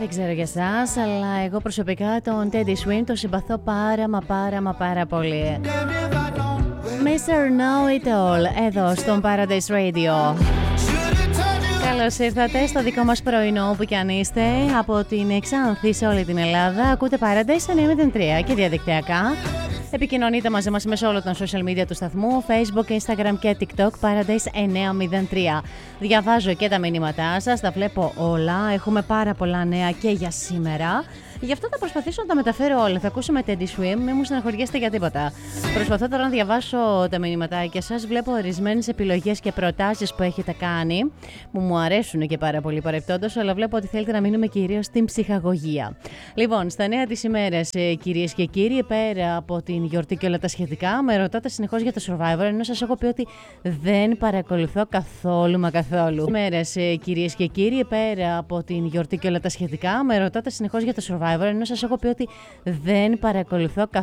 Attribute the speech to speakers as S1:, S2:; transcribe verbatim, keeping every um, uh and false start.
S1: Δεν ξέρω για εσάς, αλλά εγώ προσωπικά τον Teddy Swims τον συμπαθώ πάρα μα πάρα μα πάρα πολύ. μίστερ Know It All, εδώ στον Paradise Radio. Καλώς ήρθατε στο δικό μας πρωινό που κι αν είστε από την Ξάνθη σε όλη την Ελλάδα. Ακούτε Paradise εννιακόσια τρία και διαδικτυακά. Επικοινωνείτε μαζί μας μέσω όλων των social media του σταθμού, Facebook, Instagram και TikTok, Paradise εννιακόσια τρία. Διαβάζω και τα μηνύματά σας, τα βλέπω όλα, έχουμε πάρα πολλά νέα και για σήμερα. Γι' αυτό θα προσπαθήσω να τα μεταφέρω όλα. Θα ακούσουμε Teddy Swims, μην μου στεναχωριέστε για τίποτα. Προσπαθώ τώρα να διαβάσω τα μηνύματάκια σας. Βλέπω ορισμένες επιλογές και προτάσεις που έχετε κάνει, που μου αρέσουν και πάρα πολύ παρεπτόντως, αλλά βλέπω ότι θέλετε να μείνουμε κυρίως στην ψυχαγωγία. Λοιπόν, στα νέα της ημέρας, κυρίες και κύριοι, πέρα από την γιορτή και όλα τα σχετικά, με ρωτάτε συνεχώς για το Survivor, ενώ σας έχω πει ότι δεν παρακολουθώ καθόλου μα καθόλου. Ημέρες, κυρίες και κύριοι, πέρα από την γιορτή και όλα τα σχετικά, με ρωτάτε συνεχώς για το Survivor, ενώ σας έχω πει ότι δεν παρακολουθώ καθόλου.